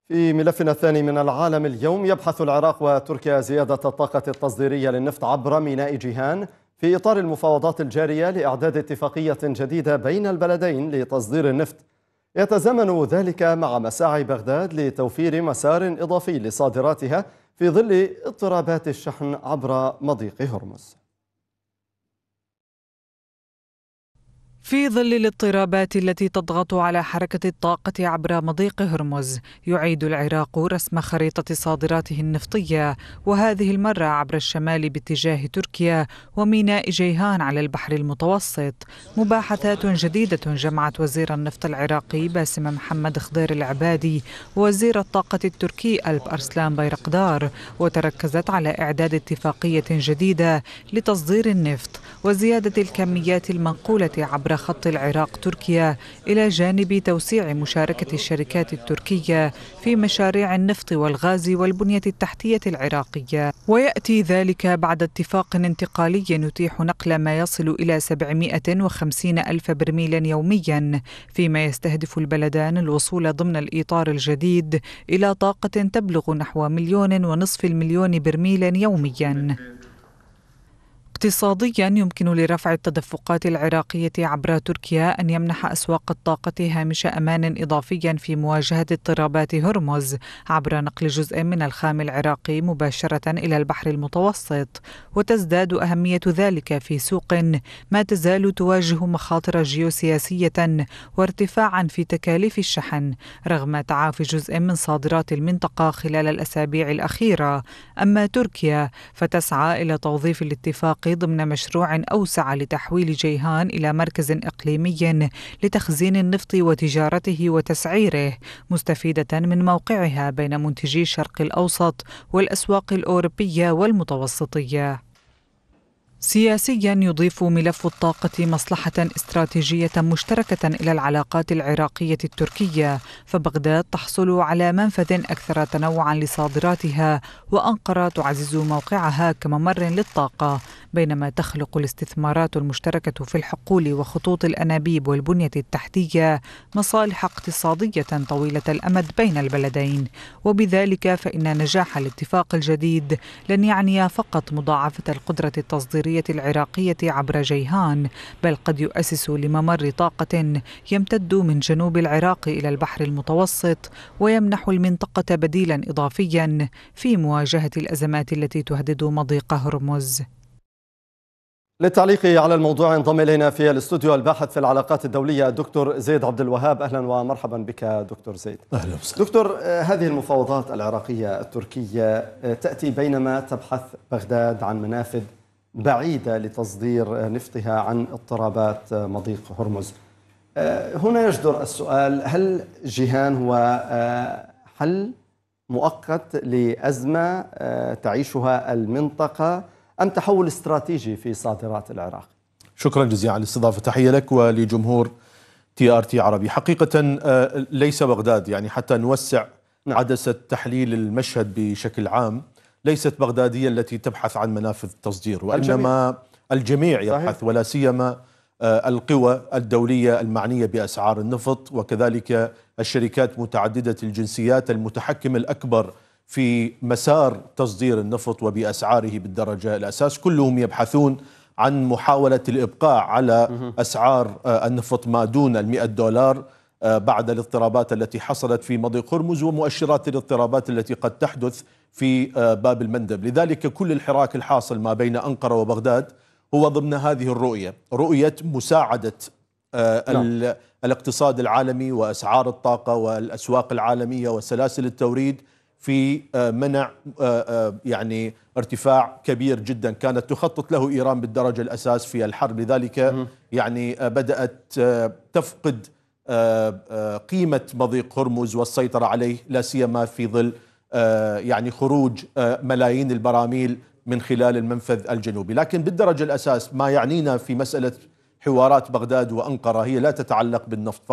في ملفنا الثاني من العالم اليوم، يبحث العراق وتركيا زيادة الطاقة التصديرية للنفط عبر ميناء جيهان في إطار المفاوضات الجارية لإعداد اتفاقية جديدة بين البلدين لتصدير النفط. يتزامن ذلك مع مساعي بغداد لتوفير مسار إضافي لصادراتها في ظل اضطرابات الشحن عبر مضيق هرمز. في ظل الاضطرابات التي تضغط على حركة الطاقة عبر مضيق هرمز، يعيد العراق رسم خريطة صادراته النفطية، وهذه المرة عبر الشمال باتجاه تركيا وميناء جيهان على البحر المتوسط. مباحثات جديدة جمعت وزير النفط العراقي باسم محمد خضير العبادي ووزير الطاقة التركي ألب أرسلان بيرقدار، وتركزت على إعداد اتفاقية جديدة لتصدير النفط وزيادة الكميات المنقولة عبر خط العراق تركيا، إلى جانب توسيع مشاركة الشركات التركية في مشاريع النفط والغاز والبنية التحتية العراقية. ويأتي ذلك بعد اتفاق انتقالي يتيح نقل ما يصل إلى 750 ألف برميل يوميا، فيما يستهدف البلدان الوصول ضمن الإطار الجديد إلى طاقة تبلغ نحو 1.5 مليون برميل يوميا. اقتصاديا، يمكن لرفع التدفقات العراقية عبر تركيا أن يمنح أسواق الطاقة هامش أمان إضافيا في مواجهة اضطرابات هرمز عبر نقل جزء من الخام العراقي مباشرة إلى البحر المتوسط، وتزداد أهمية ذلك في سوق ما تزال تواجه مخاطر جيوسياسية وارتفاعا في تكاليف الشحن رغم تعافي جزء من صادرات المنطقة خلال الأسابيع الأخيرة. أما تركيا فتسعى إلى توظيف الاتفاق ضمن مشروع أوسع لتحويل جيهان إلى مركز إقليمي لتخزين النفط وتجارته وتسعيره، مستفيدة من موقعها بين منتجي الشرق الأوسط والأسواق الأوروبية والمتوسطية. سياسيا، يضيف ملف الطاقة مصلحة استراتيجية مشتركة إلى العلاقات العراقية التركية، فبغداد تحصل على منفذ أكثر تنوعا لصادراتها، وأنقرة تعزز موقعها كممر للطاقة، بينما تخلق الاستثمارات المشتركة في الحقول وخطوط الأنابيب والبنية التحتية مصالح اقتصادية طويلة الأمد بين البلدين. وبذلك فإن نجاح الاتفاق الجديد لن يعني فقط مضاعفة القدرة التصديرية العراقية عبر جيهان، بل قد يؤسس لممر طاقة يمتد من جنوب العراق إلى البحر المتوسط، ويمنح المنطقة بديلا إضافيا في مواجهة الأزمات التي تهدد مضيق هرمز. للتعليق على الموضوع انضم إلينا في الاستوديو الباحث في العلاقات الدولية الدكتور زيد عبد الوهاب. أهلا ومرحبا بك دكتور زيد. أهلا وسهلا. دكتور، هذه المفاوضات العراقية التركية تأتي بينما تبحث بغداد عن منافذ بعيدة لتصدير نفطها عن اضطرابات مضيق هرمز. هنا يجدر السؤال: هل جيهان هو حل مؤقت لأزمة تعيشها المنطقة أم تحول استراتيجي في صادرات العراق؟ شكرا جزيلا على الاستضافة. تحية لك ولجمهور TRT عربي. حقيقة ليس بغداد، يعني حتى نوسع عدسة تحليل المشهد بشكل عام، ليست بغداد هي التي تبحث عن منافذ تصدير، وإنما الجميع يبحث، ولا سيما القوى الدولية المعنية بأسعار النفط، وكذلك الشركات متعددة الجنسيات المتحكم الأكبر في مسار تصدير النفط وبأسعاره بالدرجة الأساس. كلهم يبحثون عن محاولة الإبقاء على أسعار النفط ما دون $100 بعد الاضطرابات التي حصلت في مضيق هرمز ومؤشرات الاضطرابات التي قد تحدث في باب المندب. لذلك كل الحراك الحاصل ما بين أنقرة وبغداد هو ضمن هذه الرؤية، رؤية مساعدة الاقتصاد العالمي وأسعار الطاقة والأسواق العالمية وسلاسل التوريد في منع يعني ارتفاع كبير جدا كانت تخطط له إيران بالدرجة الأساس في الحرب. لذلك يعني بدأت تفقد قيمة مضيق هرمز والسيطرة عليه، لا سيما في ظل يعني خروج ملايين البراميل من خلال المنفذ الجنوبي. لكن بالدرجة الأساس ما يعنينا في مسألة حوارات بغداد وأنقرة هي لا تتعلق بالنفط